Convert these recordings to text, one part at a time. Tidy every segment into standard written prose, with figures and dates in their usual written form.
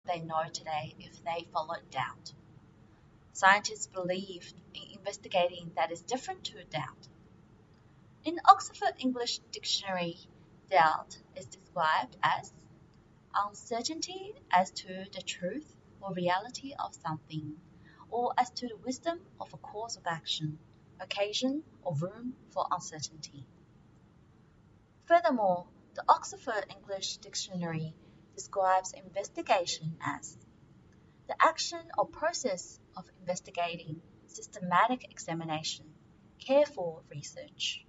they know today if they followed doubt. Scientists believed in investigating that is different to doubt. In Oxford English Dictionary, doubt is described as uncertainty as to the truth or reality of something, or as to the wisdom of a course of action, occasion, or room for uncertainty. Furthermore, the Oxford English Dictionary describes investigation as the action or process of investigating, systematic examination, careful research.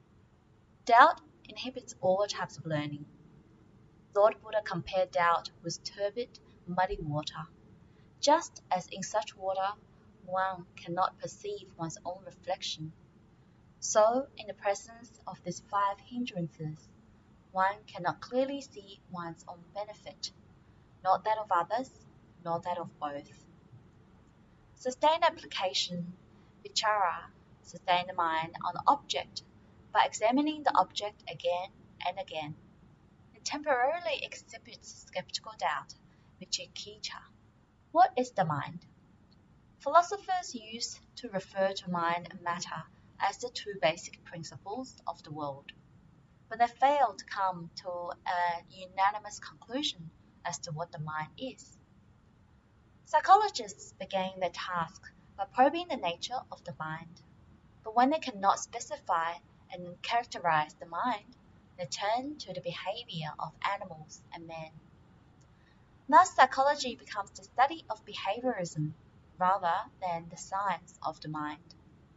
Doubt inhibits all types of learning. Lord Buddha compared doubt with turbid, muddy water. Just as in such water one cannot perceive one's own reflection, so in the presence of these five hindrances, one cannot clearly see one's own benefit, not that of others, nor that of both. Sustained application, vichara, sustain the mind on the object by examining the object again and again. It temporarily exhibits skeptical doubt, vicikiccha. What is the mind? Philosophers used to refer to mind and matter as the two basic principles of the world, but they failed to come to a unanimous conclusion as to what the mind is. Psychologists began their task by probing the nature of the mind, but when they cannot specify and characterize the mind, they turn to the behavior of animals and men. Thus, psychology becomes the study of behaviorism rather than the science of the mind.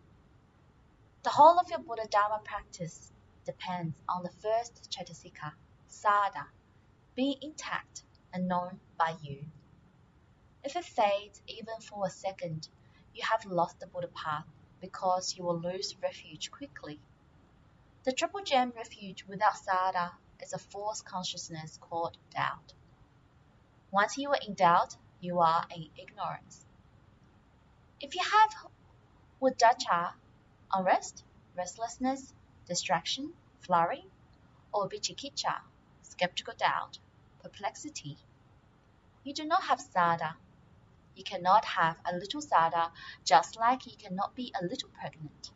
The whole of your Buddha Dharma practice depends on the first Chaitasika, Sada, being intact and known by you. If it fades even for a second, you have lost the Buddha path because you will lose refuge quickly. The triple gem refuge without Sada is a false consciousness called doubt. Once you are in doubt, you are in ignorance. If you have uddhacca, unrest, restlessness, distraction, flurry, or vicikiccha, skeptical doubt, perplexity, you do not have Sada. You cannot have a little Sada, just like you cannot be a little pregnant.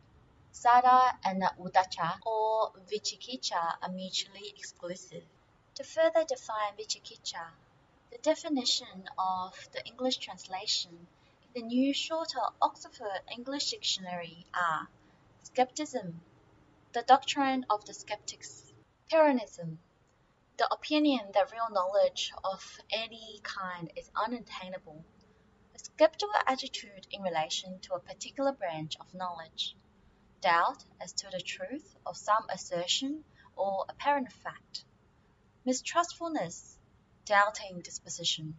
Sada and uddhacca or vicikiccha are mutually exclusive. To further define vicikiccha, the definition of the English translation in the new shorter Oxford English Dictionary are skepticism, the doctrine of the skeptics, Pyrrhonism, the opinion that real knowledge of any kind is unattainable, a skeptical attitude in relation to a particular branch of knowledge, doubt as to the truth of some assertion or apparent fact, mistrustfulness, doubting disposition,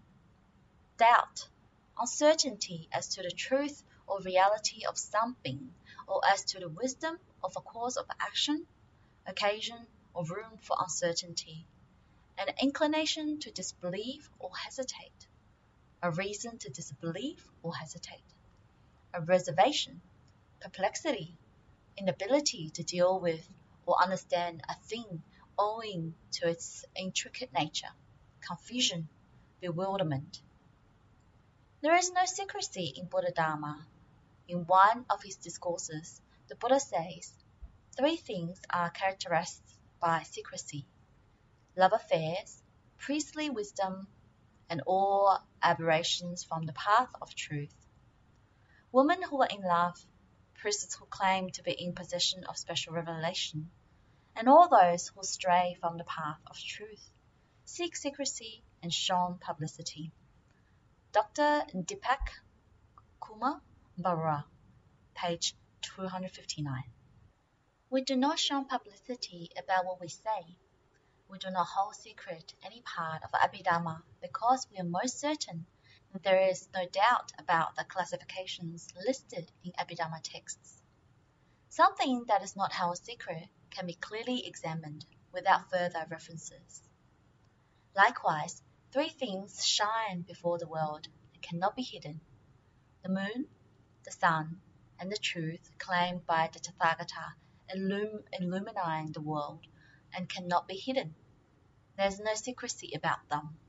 doubt, uncertainty as to the truth or reality of something, or as to the wisdom of a course of action, occasion, or room for uncertainty, an inclination to disbelieve or hesitate, a reason to disbelieve or hesitate, a reservation, perplexity, inability to deal with or understand a thing owing to its intricate nature, confusion, bewilderment. There is no secrecy in Buddha Dharma. In one of his discourses, the Buddha says, three things are characterized by secrecy: love affairs, priestly wisdom, and all aberrations from the path of truth. Women who are in love, priests who claim to be in possession of special revelation, and all those who stray from the path of truth, seek secrecy and shun publicity. Dr. Deepak Kumar Barua, page 259. We do not shun publicity about what we say. We do not hold secret any part of Abhidhamma because we are most certain that there is no doubt about the classifications listed in Abhidhamma texts. Something that is not held secret can be clearly examined without further references. Likewise, three things shine before the world and cannot be hidden: the moon, the sun, and the truth claimed by the Tathagata illumining the world and cannot be hidden. There is no secrecy about them.